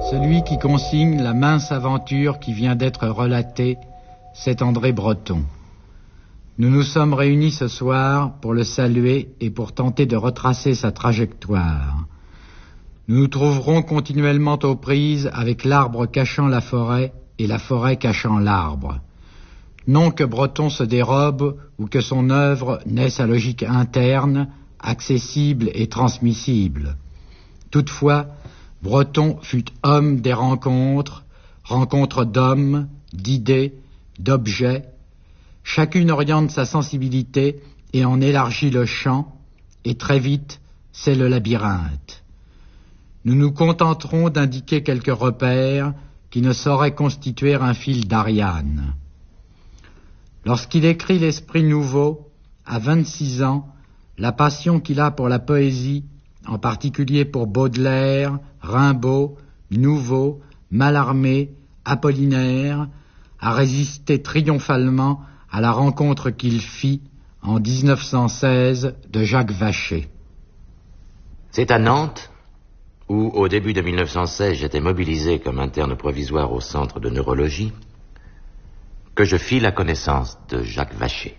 Celui qui consigne la mince aventure qui vient d'être relatée, c'est André Breton. Nous nous sommes réunis ce soir pour le saluer et pour tenter de retracer sa trajectoire. Nous nous trouverons continuellement aux prises avec l'arbre cachant la forêt et la forêt cachant l'arbre. Non que Breton se dérobe ou que son œuvre n'ait sa logique interne, accessible et transmissible. Toutefois, Breton fut homme des rencontres, rencontres d'hommes, d'idées, d'objets. Chacune oriente sa sensibilité et en élargit le champ, et très vite, c'est le labyrinthe. Nous nous contenterons d'indiquer quelques repères qui ne sauraient constituer un fil d'Ariane. Lorsqu'il écrit l'Esprit nouveau, à 26 ans, la passion qu'il a pour la poésie, en particulier pour Baudelaire, Rimbaud, Nouveau, Mallarmé, Apollinaire, a résisté triomphalement à la rencontre qu'il fit en 1916 de Jacques Vacher. C'est à Nantes, où au début de 1916 j'étais mobilisé comme interne provisoire au centre de neurologie, que je fis la connaissance de Jacques Vacher.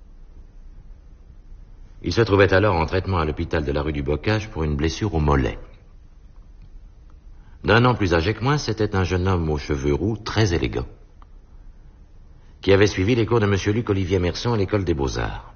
Il se trouvait alors en traitement à l'hôpital de la rue du Bocage pour une blessure au mollet. D'un an plus âgé que moi, c'était un jeune homme aux cheveux roux, très élégant, qui avait suivi les cours de M. Luc Olivier Merson à l'école des Beaux-Arts.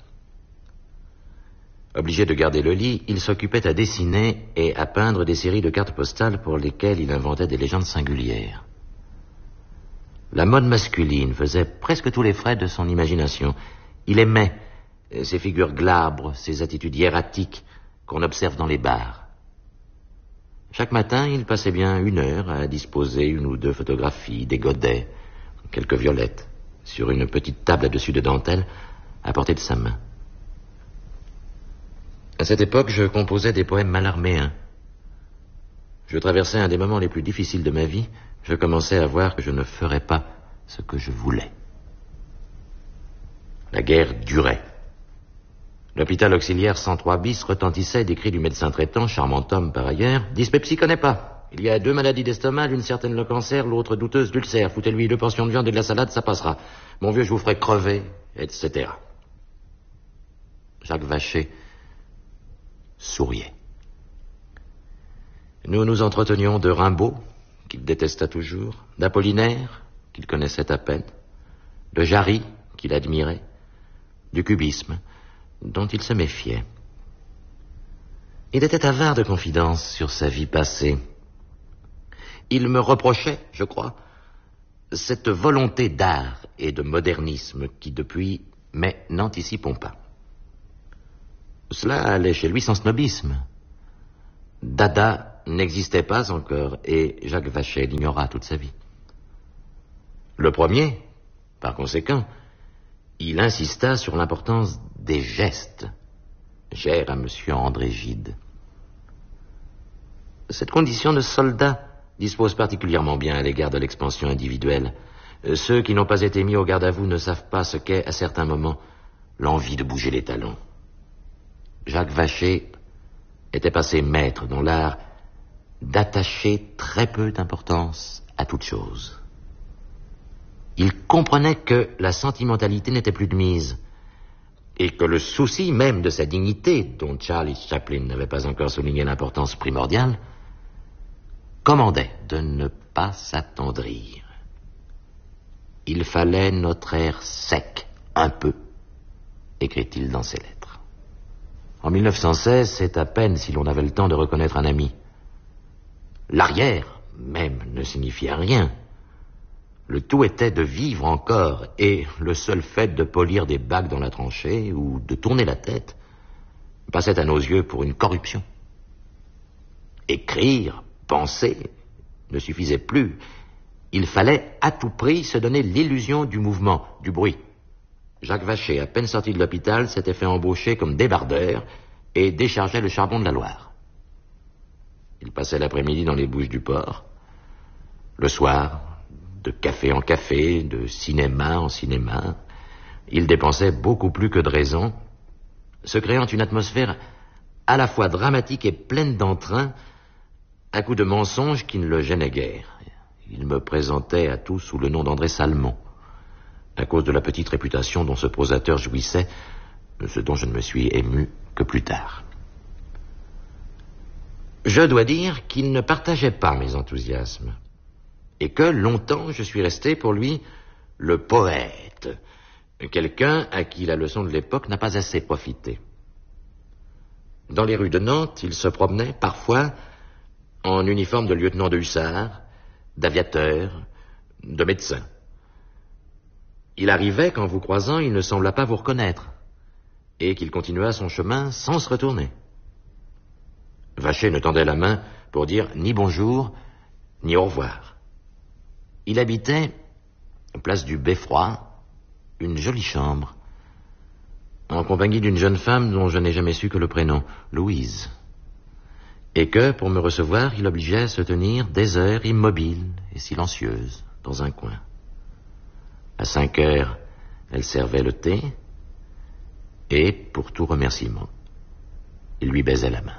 Obligé de garder le lit, il s'occupait à dessiner et à peindre des séries de cartes postales pour lesquelles il inventait des légendes singulières. La mode masculine faisait presque tous les frais de son imagination. Il aimait ces figures glabres, ces attitudes hiératiques qu'on observe dans les bars. Chaque matin, il passait bien 1 heure à disposer 1 ou 2 photographies, des godets, quelques violettes, sur une petite table à dessus de dentelle, à portée de sa main. À cette époque, je composais des poèmes mallarméens. Je traversais un des moments les plus difficiles de ma vie. Je commençais à voir que je ne ferais pas ce que je voulais. La guerre durait. L'hôpital auxiliaire 103 bis retentissait des cris du médecin traitant, charmant homme par ailleurs. « Dyspepsie connaît pas. Il y a 2 maladies d'estomac, l'une certaine le cancer, l'autre douteuse d'ulcère. Foutez-lui 2 portions de viande et de la salade, ça passera. Mon vieux, je vous ferai crever, etc. » Jacques Vacher souriait. Nous nous entretenions de Rimbaud, qu'il détesta toujours, d'Apollinaire, qu'il connaissait à peine, de Jarry, qu'il admirait, du cubisme, dont il se méfiait. Il était avare de confidences sur sa vie passée. Il me reprochait, je crois, cette volonté d'art et de modernisme qui, depuis, mais n'anticipons pas. Cela allait chez lui sans snobisme. Dada n'existait pas encore, et Jacques Vacher l'ignora toute sa vie. Le premier, par conséquent, il insista sur l'importance des gestes, chers à M. André Gide. Cette condition de soldat dispose particulièrement bien à l'égard de l'expansion individuelle. Ceux qui n'ont pas été mis au garde à vous ne savent pas ce qu'est, à certains moments, l'envie de bouger les talons. Jacques Vacher était passé maître dans l'art d'attacher très peu d'importance à toute chose. Il comprenait que la sentimentalité n'était plus de mise, et que le souci même de sa dignité, dont Charlie Chaplin n'avait pas encore souligné l'importance primordiale, commandait de ne pas s'attendrir. Il fallait notre air sec, un peu, écrit-il dans ses lettres. En 1916, c'est à peine si l'on avait le temps de reconnaître un ami. L'arrière, même, ne signifiait rien. Le tout était de vivre encore, et le seul fait de polir des bagues dans la tranchée ou de tourner la tête passait à nos yeux pour une corruption. Écrire, penser, ne suffisait plus. Il fallait à tout prix se donner l'illusion du mouvement, du bruit. Jacques Vacher, à peine sorti de l'hôpital, s'était fait embaucher comme débardeur et déchargeait le charbon de la Loire. Il passait l'après-midi dans les Bouches-du-Port. Le soir, de café en café, de cinéma en cinéma, il dépensait beaucoup plus que de raison, se créant une atmosphère à la fois dramatique et pleine d'entrain, à coups de mensonges qui ne le gênaient guère. Il me présentait à tous sous le nom d'André Salmon, à cause de la petite réputation dont ce prosateur jouissait, ce dont je ne me suis ému que plus tard. Je dois dire qu'il ne partageait pas mes enthousiasmes, et que longtemps je suis resté pour lui le poète, quelqu'un à qui la leçon de l'époque n'a pas assez profité. Dans les rues de Nantes, il se promenait parfois en uniforme de lieutenant de hussards, d'aviateur, de médecin. Il arrivait qu'en vous croisant, il ne sembla pas vous reconnaître, et qu'il continua son chemin sans se retourner. Vacher ne tendait la main pour dire ni bonjour, ni au revoir. Il habitait, place du Beffroi, une jolie chambre, en compagnie d'une jeune femme dont je n'ai jamais su que le prénom, Louise, et que, pour me recevoir, il obligeait à se tenir des heures immobile et silencieuse dans un coin. À 5 heures, elle servait le thé, et, pour tout remerciement, il lui baisait la main.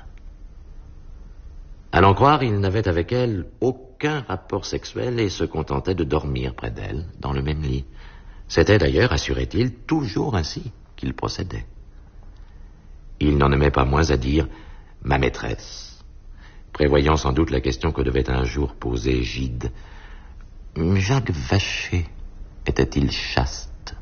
À l'en croire, il n'avait avec elle aucun rapport sexuel et se contentait de dormir près d'elle, dans le même lit. C'était d'ailleurs, assurait-il, toujours ainsi qu'il procédait. Il n'en aimait pas moins à dire « ma maîtresse », prévoyant sans doute la question que devait un jour poser Gide. Jacques Vacher était-il chaste?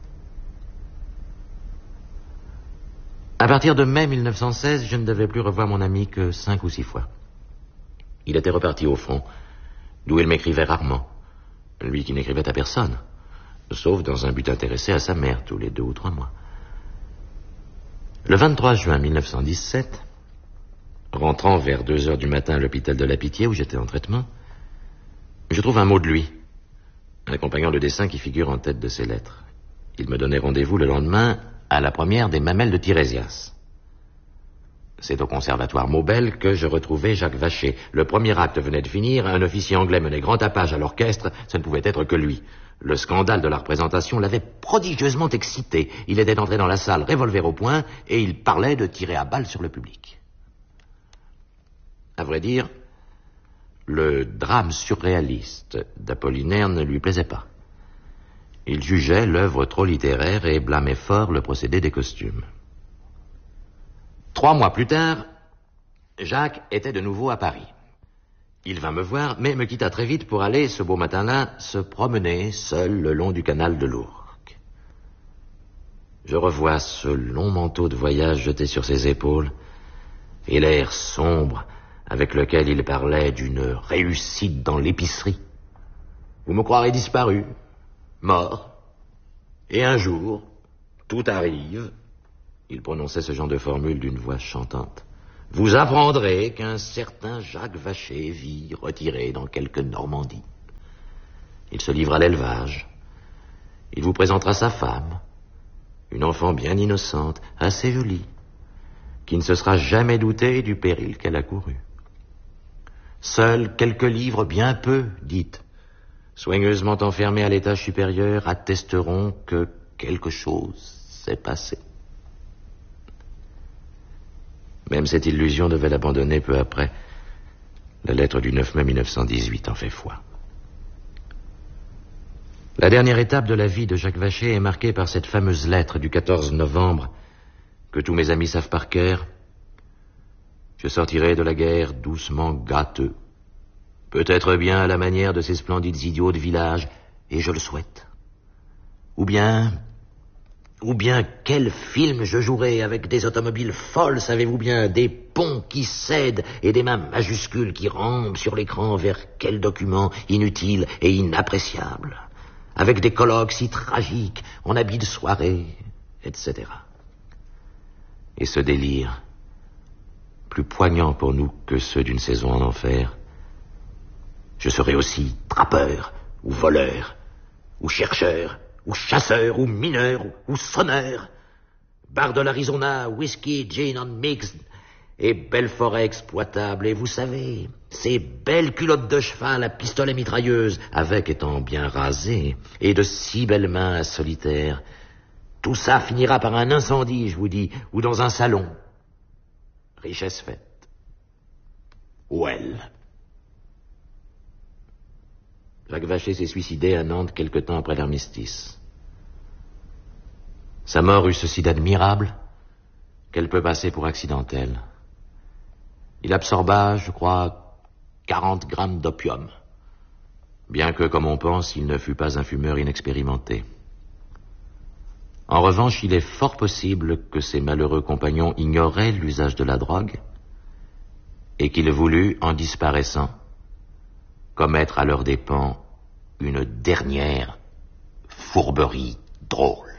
À partir de mai 1916, je ne devais plus revoir mon ami que 5 ou 6 fois. Il était reparti au front, d'où il m'écrivait rarement, lui qui n'écrivait à personne, sauf dans un but intéressé à sa mère tous les 2 ou 3 mois. Le 23 juin 1917, rentrant vers 2 heures du matin à l'hôpital de la Pitié, où j'étais en traitement, je trouve un mot de lui, accompagnant le dessin qui figure en tête de ses lettres. Il me donnait rendez-vous le lendemain à la première des Mamelles de Tirésias. C'est au conservatoire Maubel que je retrouvai Jacques Vacher. Le premier acte venait de finir, un officier anglais menait grand tapage à l'orchestre, ce ne pouvait être que lui. Le scandale de la représentation l'avait prodigieusement excité. Il était entré dans la salle, revolver au poing, et il parlait de tirer à balles sur le public. À vrai dire, le drame surréaliste d'Apollinaire ne lui plaisait pas. Il jugeait l'œuvre trop littéraire et blâmait fort le procédé des costumes. 3 mois plus tard, Jacques était de nouveau à Paris. Il vint me voir, mais me quitta très vite pour aller, ce beau matin-là, se promener seul le long du canal de l'Ourcq. Je revois ce long manteau de voyage jeté sur ses épaules et l'air sombre avec lequel il parlait d'une réussite dans l'épicerie. Vous me croirez disparu, mort, et un jour, tout arrive. Il prononçait ce genre de formule d'une voix chantante. Vous apprendrez qu'un certain Jacques Vacher vit retiré dans quelque Normandie. Il se livre à l'élevage. Il vous présentera sa femme, une enfant bien innocente, assez jolie, qui ne se sera jamais doutée du péril qu'elle a couru. Seuls quelques livres, bien peu, dites, soigneusement enfermés à l'étage supérieur, attesteront que quelque chose s'est passé. Même cette illusion devait l'abandonner peu après. La lettre du 9 mai 1918 en fait foi. La dernière étape de la vie de Jacques Vacher est marquée par cette fameuse lettre du 14 novembre que tous mes amis savent par cœur. Je sortirai de la guerre doucement gâteux, peut-être bien à la manière de ces splendides idiots de village, et je le souhaite. Ou bien quel film je jouerai avec des automobiles folles, savez-vous bien, des ponts qui cèdent et des mains majuscules qui rampent sur l'écran vers quel document inutile et inappréciable, avec des colloques si tragiques, en habits de soirée, etc. Et ce délire, plus poignant pour nous que ceux d'une saison en enfer, je serai aussi trappeur, ou voleur, ou chercheur, ou chasseur, ou mineur, ou sonneur, bar de l'Arizona, whisky, gin and mixed, et belle forêt exploitable, et vous savez, ces belles culottes de cheval à pistolet mitrailleuse, avec étant bien rasées, et de si belles mains solitaires, tout ça finira par un incendie, je vous dis, ou dans un salon. Richesse faite. Well. Jacques Vacher s'est suicidé à Nantes quelque temps après l'armistice. Sa mort eut ceci d'admirable qu'elle peut passer pour accidentelle. Il absorba, je crois, 40 grammes d'opium, bien que, comme on pense, il ne fût pas un fumeur inexpérimenté. En revanche, il est fort possible que ses malheureux compagnons ignoraient l'usage de la drogue et qu'il voulut, en disparaissant, commettre à leurs dépens une dernière fourberie drôle.